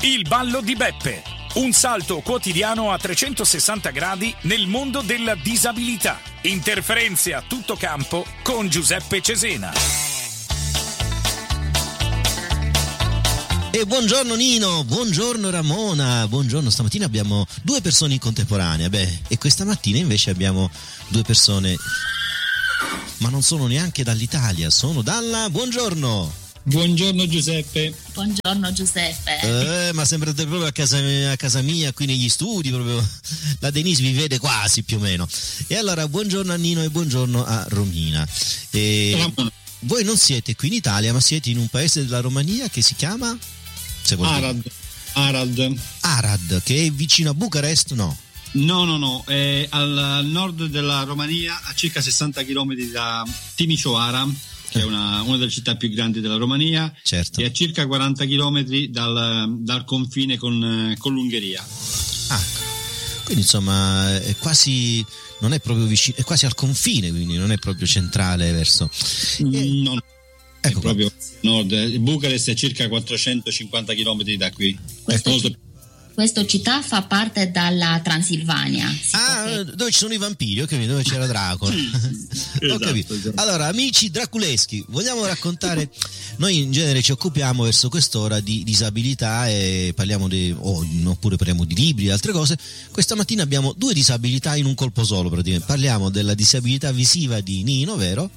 Il ballo di Beppe, un salto quotidiano a 360 gradi nel mondo della disabilità. Interferenze a tutto campo con Giuseppe Cesena. E buongiorno Nino, buongiorno Ramona, buongiorno. Stamattina abbiamo due persone in contemporanea, e questa mattina invece abbiamo due persone, ma non sono neanche dall'Italia, sono dalla... Buongiorno! Buongiorno Giuseppe. Buongiorno Giuseppe. Ma sembrate proprio a casa mia, qui negli studi, proprio. La Denise vi vede quasi più o meno. E allora buongiorno a Nino e buongiorno a Romina. Voi non siete qui in Italia, ma siete in un paese della Romania che si chiama? Arad, che è vicino a Bucarest, no? No, è al nord della Romania, a circa 60 km da Timișoara, che è una delle città più grandi della Romania, certo. E a circa 40 km dal confine con l'Ungheria. Quindi insomma è quasi, non è proprio vicino, è quasi al confine, quindi non è proprio centrale verso... No, ecco è proprio nord. Bucarest è circa 450 km da qui. Questa città fa parte dalla Transilvania. Dove ci sono i vampiri, ho capito, dove c'era Dracula. Ho capito. Esatto. Allora, amici draculeschi, vogliamo raccontare, noi in genere ci occupiamo verso quest'ora di disabilità e parliamo oppure parliamo di libri e altre cose. Questa mattina abbiamo due disabilità in un colpo solo, praticamente. Parliamo della disabilità visiva di Nino, vero?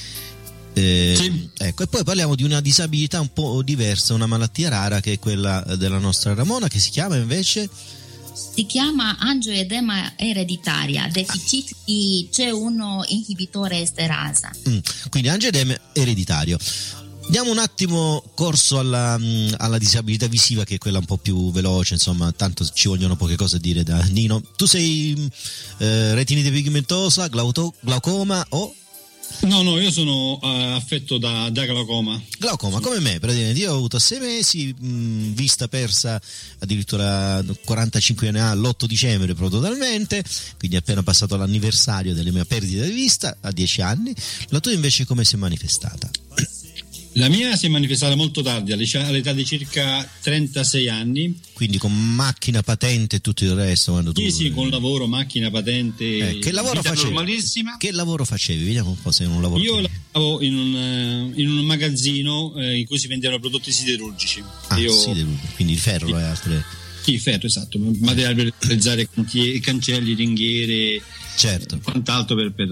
Sì. Ecco, e poi parliamo di una disabilità un po' diversa, una malattia rara che è quella della nostra Ramona, che si chiama invece? Si chiama angioedema ereditaria, deficit di C1 inhibitore esterasa. Quindi angioedema ereditario. Diamo un attimo corso alla disabilità visiva, che è quella un po' più veloce, insomma, tanto ci vogliono poche cose a dire da Nino. Tu sei retinite pigmentosa, glaucoma o... No, io sono affetto da glaucoma. Glaucoma, come me, praticamente. Io ho avuto 6 mesi, vista persa addirittura 45 anni l'8 dicembre proprio totalmente, quindi appena passato l'anniversario della mia perdita di vista, a 10 anni. La tua invece come si è manifestata? La mia si è manifestata molto tardi, all'età di circa 36 anni. Quindi con macchina, patente e tutto il resto? Quando tu... Sì, con lavoro, macchina, patente, che lavoro facevi? Normalissima. Che lavoro facevi? Vediamo un po' se è un lavoro. Io lavoravo in un magazzino in cui si vendevano prodotti siderurgici. Siderurgici, quindi il ferro e altre... Sì, ferro, esatto, materiale per realizzare cancelli, ringhiere, certo, quant'altro per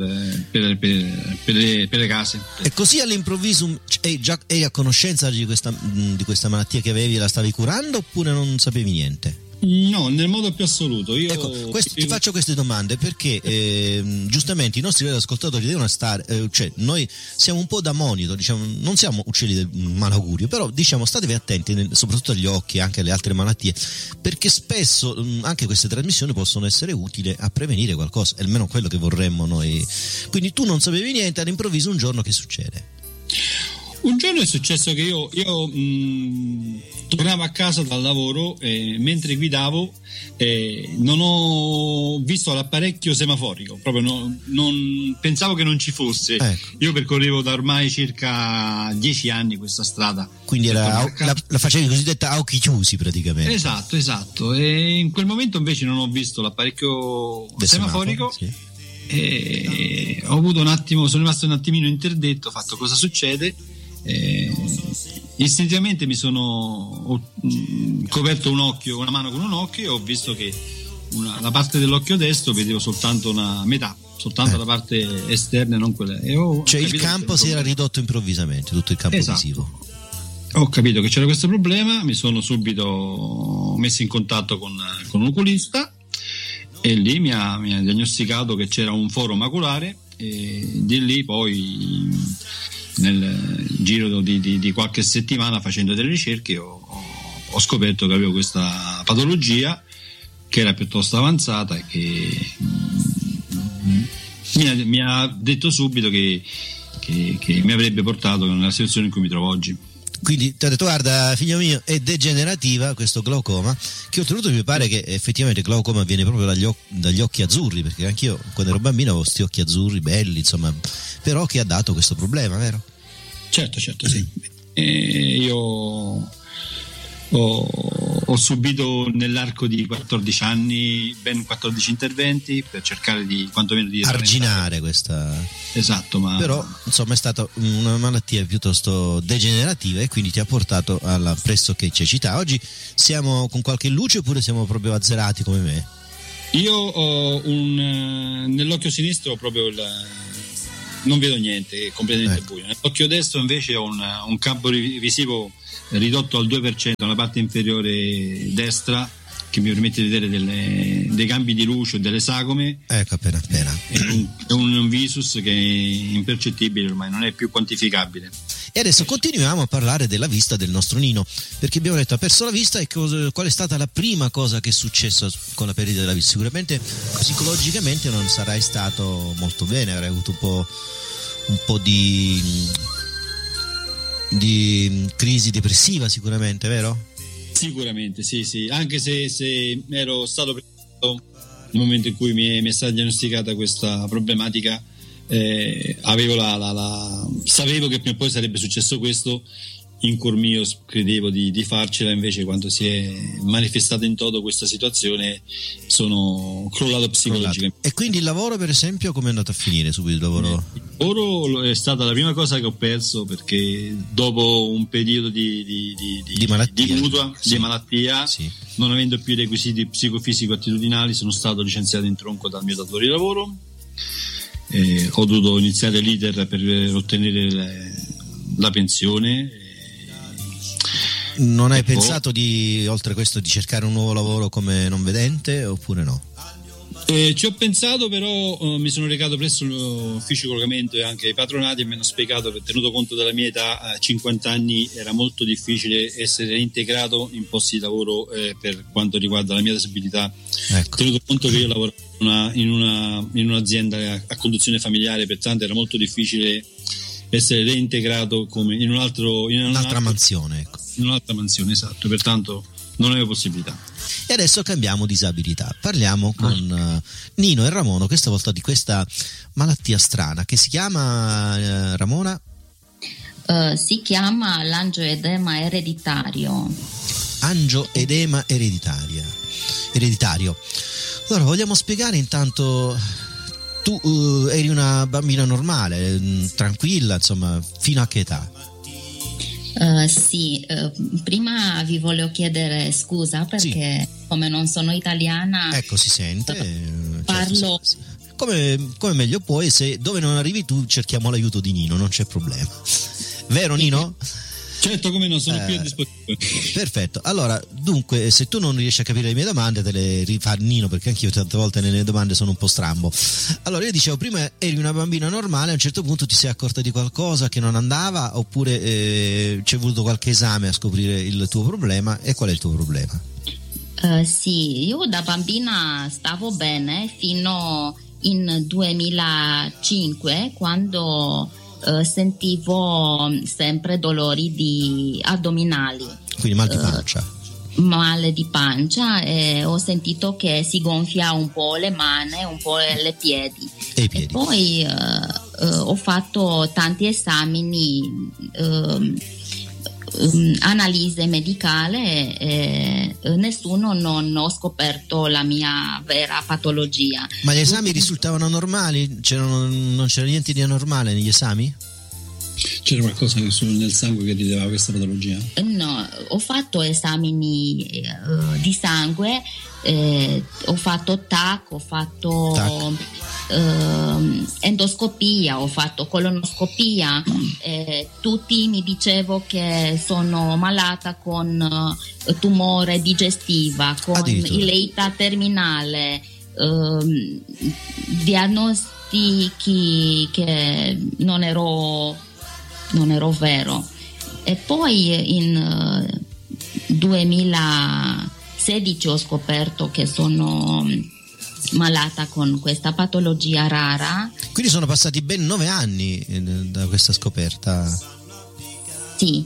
le case. E così all'improvviso eri a conoscenza di questa malattia che avevi e la stavi curando, oppure non sapevi niente? No, nel modo più assoluto. Ti faccio queste domande perché giustamente i nostri ascoltatori devono stare, cioè noi siamo un po' da monito, diciamo, non siamo uccelli del malaugurio, però diciamo statevi attenti soprattutto agli occhi e anche alle altre malattie, perché spesso anche queste trasmissioni possono essere utili a prevenire qualcosa, è almeno quello che vorremmo noi. Quindi tu non sapevi niente, all'improvviso un giorno che succede? Un giorno è successo che io tornavo a casa dal lavoro e mentre guidavo non ho visto l'apparecchio semaforico, proprio non pensavo che non ci fosse. Ecco. Io percorrevo da ormai circa 10 anni questa strada. Quindi la facevi cosiddetta a occhi chiusi praticamente. Esatto. E in quel momento invece non ho visto l'apparecchio semaforico. Sì. E ho avuto sono rimasto un attimino interdetto, ho fatto cosa succede. Istintivamente mi sono coperto una mano con un occhio e ho visto che la parte dell'occhio destro vedevo soltanto una metà, soltanto la parte esterna e non quella. Cioè il campo si era ridotto improvvisamente, tutto il campo visivo. Ho capito che c'era questo problema, mi sono subito messo in contatto con un oculista e lì mi ha diagnosticato che c'era un foro maculare e di lì poi nel giro di qualche settimana, facendo delle ricerche, ho scoperto che avevo questa patologia che era piuttosto avanzata e che mi ha detto subito che mi avrebbe portato nella situazione in cui mi trovo oggi. Quindi ti ha detto: guarda figlio mio, è degenerativa questo glaucoma, che oltretutto mi pare che effettivamente glaucoma viene proprio dagli occhi azzurri, perché anch'io quando ero bambino avevo questi occhi azzurri belli, insomma, però che ha dato questo problema, vero? Certo, sì. Io ho Ho subito nell'arco di 14 anni ben 14 interventi per cercare di quantomeno di arginare questa. Esatto, ma però insomma è stata una malattia piuttosto degenerativa e quindi ti ha portato alla pressoché cecità. Oggi siamo con qualche luce oppure siamo proprio azzerati come me? Io ho nell'occhio sinistro ho proprio non vedo niente, è completamente buio. Nell'occhio destro invece ho un campo visivo ridotto al 2% nella parte inferiore destra, che mi permette di vedere dei cambi di luce o delle sagome. Ecco, appena. È un visus che è impercettibile ormai, non è più quantificabile. E adesso continuiamo a parlare della vista del nostro Nino, perché abbiamo detto ha perso la vista, e qual è stata la prima cosa che è successa con la perdita della vista? Sicuramente psicologicamente non sarai stato molto bene, avrai avuto un po' di crisi depressiva sicuramente, vero? Sicuramente, sì, anche se ero stato preparato nel momento in cui mi è stata diagnosticata questa problematica. Sapevo che prima o poi sarebbe successo questo. In cuor mio credevo di farcela, invece quando si è manifestata in toto questa situazione sono crollato psicologicamente. E quindi il lavoro, per esempio, come è andato a finire subito il lavoro? Il lavoro è stata la prima cosa che ho perso, perché dopo un periodo di malattia, sì, non avendo più i requisiti psicofisico attitudinali, sono stato licenziato in tronco dal mio datore di lavoro. Ho dovuto iniziare l'iter per ottenere la pensione. Non hai pensato oltre questo, di cercare un nuovo lavoro come non vedente oppure no? Ci ho pensato, però mi sono recato presso l'ufficio collocamento e anche ai patronati e mi hanno spiegato che, tenuto conto della mia età, a 50 anni era molto difficile essere integrato in posti di lavoro per quanto riguarda la mia disabilità. Ecco. Tenuto conto che io lavoro in un'azienda a conduzione familiare, pertanto era molto difficile essere reintegrato come in un'altra mansione, ecco. In un'altra mansione, esatto, pertanto non avevo possibilità. E adesso cambiamo disabilità, parliamo con Nino e Ramona, questa volta di questa malattia strana che si chiama, Ramona? Si chiama l'angioedema ereditario. Angioedema ereditario. Allora, vogliamo spiegare intanto. Tu eri una bambina normale, tranquilla, insomma, fino a che età? Prima vi voglio chiedere scusa perché come non sono italiana, ecco, si sente, parlo come meglio puoi. Se dove non arrivi tu, cerchiamo l'aiuto di Nino, non c'è problema, vero Nino? Certo, come non sono più a disposizione. Perfetto. Allora, dunque, se tu non riesci a capire le mie domande, te le rifà Nino, perché anch'io tante volte nelle domande sono un po' strambo. Allora, io dicevo, prima eri una bambina normale, a un certo punto ti sei accorta di qualcosa che non andava, oppure c'è voluto qualche esame a scoprire il tuo problema? E qual è il tuo problema? Sì, io da bambina stavo bene fino in 2005, quando sentivo sempre dolori addominali, quindi male di pancia, e ho sentito che si gonfia un po' le mani, un po' le piedi. E poi ho fatto tanti esami, analisi medicale, e nessuno non ho scoperto la mia vera patologia. Ma gli esami risultavano normali? Non c'era niente di anormale negli esami? C'era qualcosa nel sangue che rilevava questa patologia? No, ho fatto esami di sangue, ho fatto TAC, ho fatto endoscopia, ho fatto colonoscopia, tutti mi dicevo che sono malata con tumore digestiva, con ileità terminale, diagnostici che non ero vero. E poi in 2016 ho scoperto che sono malata con questa patologia rara. Quindi sono passati ben 9 anni da questa scoperta. Sì.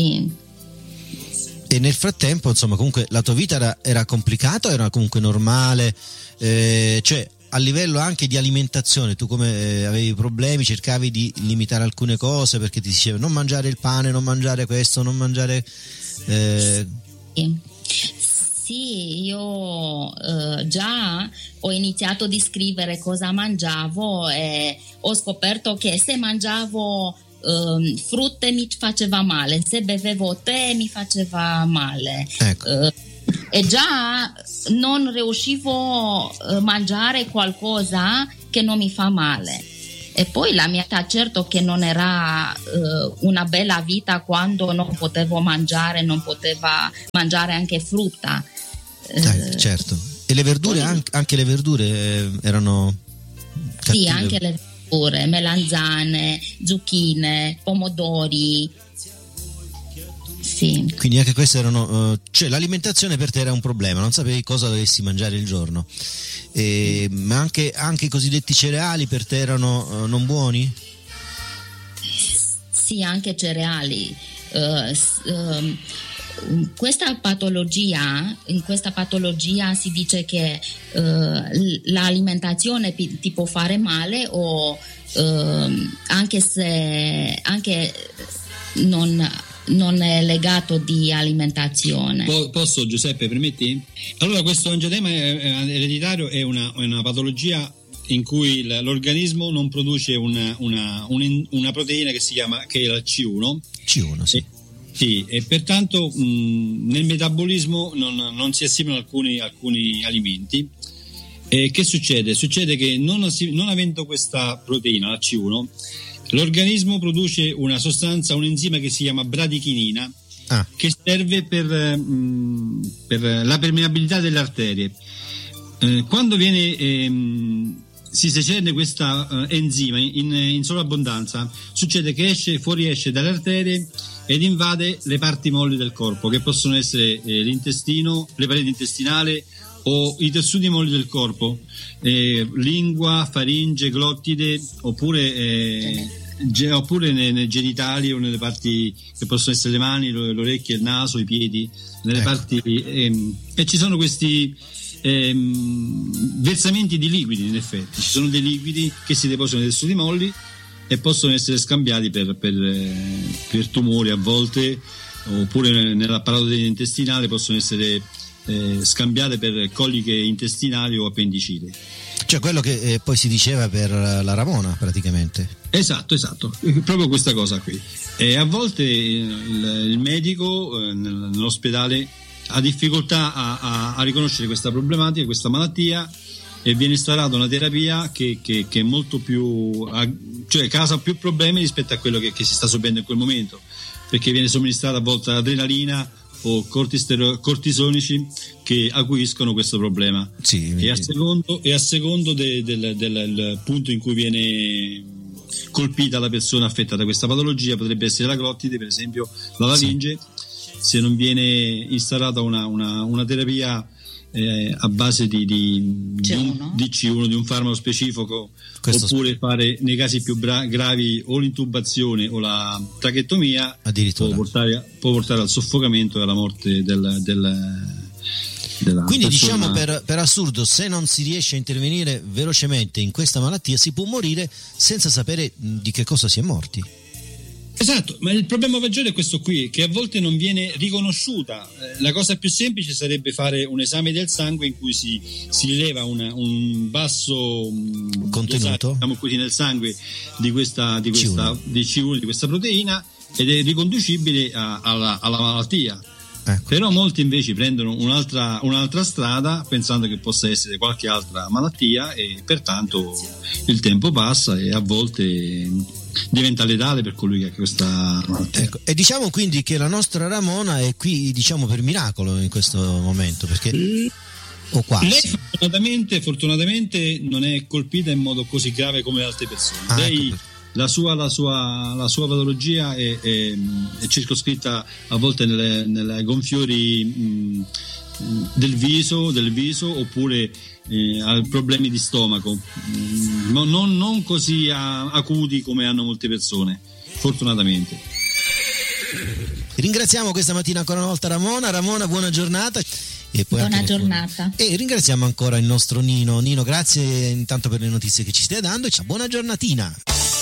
E nel frattempo, insomma, comunque la tua vita era complicata o era comunque normale? Cioè, a livello anche di alimentazione, tu come avevi problemi, cercavi di limitare alcune cose, perché ti diceva non mangiare il pane, non mangiare questo, non mangiare Sì, io già ho iniziato a scrivere cosa mangiavo e ho scoperto che se mangiavo frutte mi faceva male, se bevevo tè mi faceva male. Ecco. E già non riuscivo a mangiare qualcosa che non mi fa male. E poi la mia età, certo che non era una bella vita quando non potevo mangiare, non poteva mangiare anche frutta. Certo. E le verdure, poi, anche le verdure erano cattive. Sì, anche le verdure, melanzane, zucchine, pomodori. Sì. Quindi anche queste erano, cioè l'alimentazione per te era un problema, non sapevi cosa dovessi mangiare il giorno. Ma anche i cosiddetti cereali per te erano non buoni? Sì, anche cereali. In questa patologia si dice che l'alimentazione ti può fare male o anche non è legato di alimentazione. Posso, Giuseppe, permetti? Allora, questo angioedema ereditario è una patologia in cui l'organismo non produce una proteina che è la C1. C1, sì. Sì, e pertanto nel metabolismo non si assimilano alcuni alimenti. E che succede? Succede che non avendo questa proteina, la C1, l'organismo produce una sostanza, un enzima che si chiama bradichinina, che serve per la permeabilità delle arterie. Quando si secerne questa enzima in sovrabbondanza, succede che fuoriesce dalle arterie ed invade le parti molli del corpo, che possono essere l'intestino, le pareti intestinali o i tessuti molli del corpo, lingua, faringe, glottide, oppure nei genitali o nelle parti che possono essere le mani, le orecchie, il naso, i piedi, nelle parti, e ci sono questi versamenti di liquidi. In effetti ci sono dei liquidi che si depositano nei tessuti molli e possono essere scambiati per tumori a volte, oppure nell'apparato intestinale possono essere scambiate per coliche intestinali o appendicite. Cioè quello che poi si diceva per la Ramona praticamente. Esatto, proprio questa cosa qui. E a volte il medico nell'ospedale ha difficoltà a riconoscere questa problematica, questa malattia, e viene instaurata una terapia che è molto più, cioè causa più problemi rispetto a quello che si sta subendo in quel momento, perché viene somministrata a volte adrenalina o cortisonici che acuiscono questo problema. Sì, e a secondo del punto in cui viene colpita la persona affetta da questa patologia, potrebbe essere la glottide, per esempio, la laringe. Se non viene instaurata una terapia a base di C1, di un farmaco specifico, oppure fare nei casi più gravi o l'intubazione o la trachectomia, può portare al soffocamento e alla morte della quindi persona. diciamo per assurdo, se non si riesce a intervenire velocemente in questa malattia si può morire senza sapere di che cosa si è morti. Esatto, ma il problema maggiore è questo qui, che a volte non viene riconosciuta. La cosa più semplice sarebbe fare un esame del sangue in cui si rileva un basso contenuto, diciamo così, nel sangue di questa C1, di questa proteina, ed è riconducibile alla malattia. Ecco. Però molti invece prendono un'altra strada pensando che possa essere qualche altra malattia, e pertanto il tempo passa e a volte diventa letale per colui che ha questa malattia. Ecco. E diciamo quindi che la nostra Ramona è qui, diciamo, per miracolo in questo momento, perché o quasi. Lei fortunatamente non è colpita in modo così grave come altre persone. Lei, ecco. la sua patologia è circoscritta a volte nelle gonfiori del viso, oppure ha problemi di stomaco, non così acuti come hanno molte persone, fortunatamente. Ringraziamo questa mattina ancora una volta Ramona, buona giornata. E poi buona giornata. E ringraziamo ancora il nostro Nino, grazie intanto per le notizie che ci stai dando, buona giornatina.